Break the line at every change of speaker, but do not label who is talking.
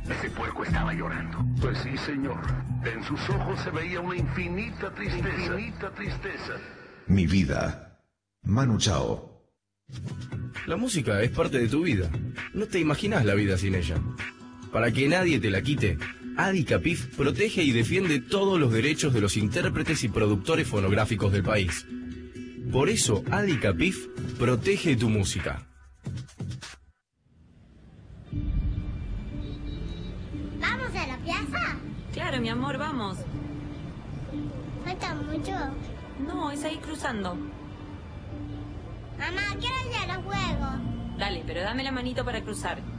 Ese puerco estaba llorando. Pues sí, señor. En sus ojos se veía una infinita tristeza.
Mi vida. Manu Chao.
La música es parte de tu vida. No te imaginas la vida sin ella. Para que nadie te la quite, Adi Capif protege y defiende todos los derechos de los intérpretes y productores fonográficos del país. Por eso, Adi Capif protege tu música.
¿Vamos a la plaza?
Claro, mi amor, vamos.
¿Falta mucho?
No, es ahí cruzando.
Mamá, quiero ir a los juegos.
Dale, pero dame la manito para cruzar.